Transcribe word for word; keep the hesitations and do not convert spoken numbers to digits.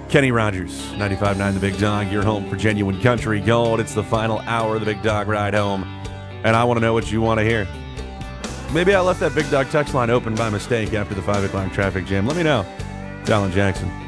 Kenny Rogers, ninety-five point nine The Big Dog, your home for genuine country gold. It's the final hour of the Big Dog Ride Home, and I want to know what you want to hear. Maybe I left that Big Dog text line open by mistake after the five o'clock traffic jam. Let me know. It's Alan Jackson.